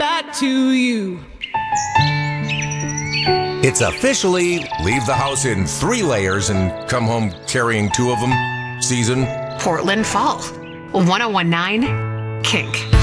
that to you. It's officially leave the house in 3 layers and come home carrying 2 of them season. Portland Fall. 1019 Kink.